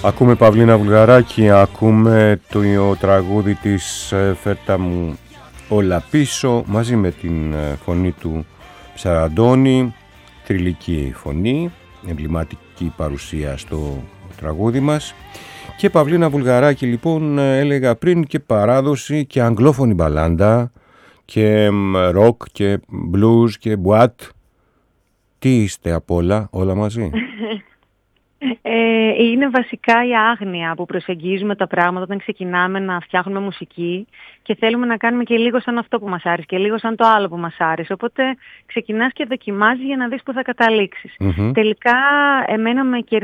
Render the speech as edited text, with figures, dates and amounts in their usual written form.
Ακούμε Παυλίνα Βουλγαράκη, ακούμε το τραγούδι της «Φέρτα μου όλα πίσω» μαζί με την φωνή του Ψαραντώνη, θρυλική φωνή, εμβληματική παρουσία στο τραγούδι μας. Και Παυλίνα Βουλγαράκη, λοιπόν, έλεγα πριν, και παράδοση και αγγλόφωνη μπαλάντα και ροκ και μπλουζ και μπουάτ. Τι είστε από όλα μαζί? Είναι βασικά η άγνοια που προσεγγίζουμε τα πράγματα όταν ξεκινάμε να φτιάχνουμε μουσική και θέλουμε να κάνουμε και λίγο σαν αυτό που μας άρεσε και λίγο σαν το άλλο που μας άρεσε. Οπότε ξεκινάς και δοκιμάζεις για να δεις που θα καταλήξεις. Τελικά εμένα με